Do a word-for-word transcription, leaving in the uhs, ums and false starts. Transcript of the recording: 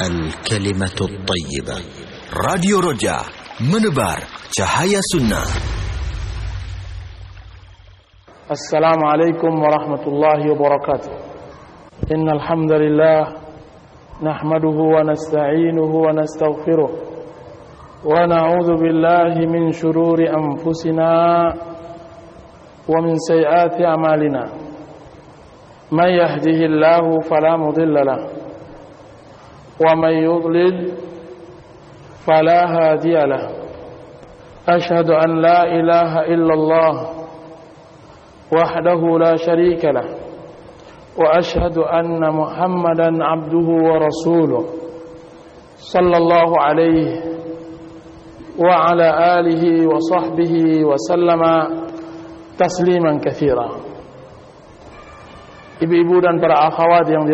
الكلمة الطيبة. راديو رجاء منبر cahaya sunnah. السلام عليكم ورحمة الله وبركاته. إن الحمد لله نحمده ونستعينه ونستغفره ونعوذ بالله من شرور أنفسنا ومن سيئات أعمالنا. من يهده الله فلا مضل له ومن يضلل فلا هادي له. أشهد أن لا إله إلا الله وحده لا شريك له وأشهد أن محمدا عبده ورسوله صلى الله عليه وعلى آله وصحبه وسلم تسليما كثيرا. Ibu-ibu dan para akhwat yang